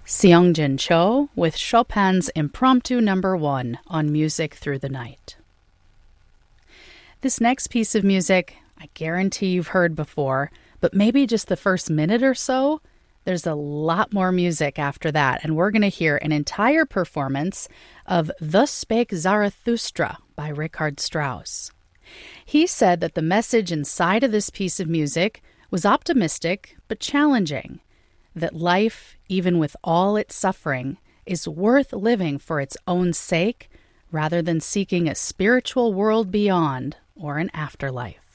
Seongjin Cho with Chopin's Impromptu No. 1 on Music Through the Night. This next piece of music, I guarantee you've heard before, but maybe just the first minute or so. There's a lot more music after that, and we're going to hear an entire performance of Thus Spake Zarathustra by Richard Strauss. He said that the message inside of this piece of music was optimistic but challenging, that life, even with all its suffering, is worth living for its own sake rather than seeking a spiritual world beyond or an afterlife.